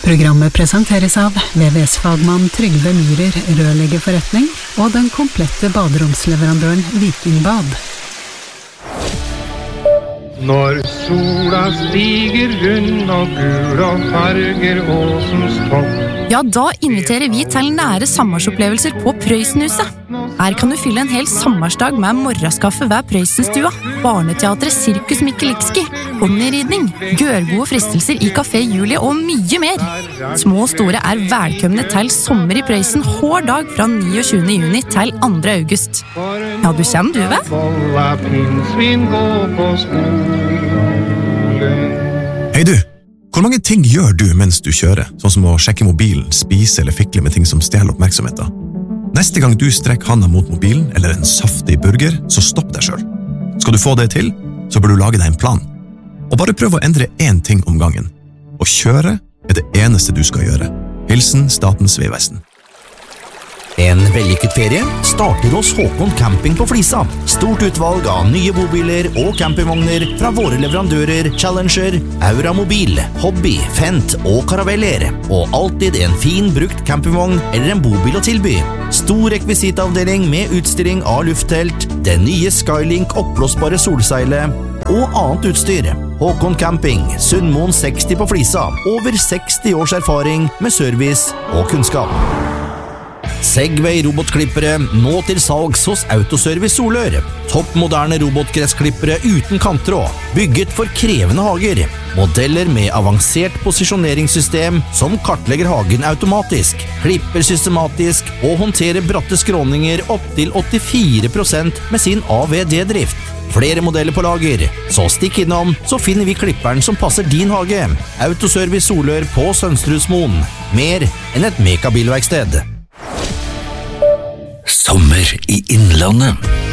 Programmet presenteres av VVS-fagmann Trygve Myhrer Rørleggerforretning og den komplette baderomsleverandøren Vikingbad. Når sola stiger rund og gul og farger åsens topp. Ja, da inviterer vi til nære sommersopplevelser på Prøysenhuset. Her kan du fylle en hel sommersdag med morgenskaffe ved Prøysenstua, barneteatret Sirkus Mikkelikski, ponnyridning, gørgode fristelser i Café Julie og mye mer. Små og store er velkomne til sommer i Prøysen hver dag fra 29. juni til 2. august. Ja, du kommer du, ved? Hei du, hvor mange ting gjør du mens du kjører, sånn som å sjekke mobilen, spise eller fikle med ting som stjeler oppmerksomheten? Neste gang du strekker handa mot mobilen eller en saftig burger, så stopp deg selv. Skal du få det til, så bør du lage deg en plan. Og bare prøv å endre én ting om gangen. Å kjøre er det eneste du skal gjøre. Hilsen Statens vegvesen. En vellykket ferie starter hos Håkon Camping på Flisa. Stort utvalg av nye bobiler og campingvogner fra våre leverandører Challenger, Aura Mobil, Hobby, Fendt og Caraveller. Og alltid en fin brukt campingvogn eller en bobil å tilby. Stor rekvisitavdeling med utstilling av lufttelt, den nye Skylink oppblåsbare solseilet og annet utstyr. Håkon Camping, Sundmoen 60 på Flisa. Over 60 års erfaring med service og kunnskap. Segway robotklippere nå til salgs hos Autoservice Solør. Toppmoderne robotgressklippere uten kanttråd, bygget for krevende hager. Modeller med avansert posisjoneringssystem som kartlegger hagen automatisk, klipper systematisk og håndterer bratte skråninger opp til 84% med sin AVD-drift. Flere modeller på lager, så stikk innom, så finner vi klipperen som passer din hage. Autoservice Solør på Sønstrudsmoen. Mer enn et mekabilverksted. Sommer i Innlandet.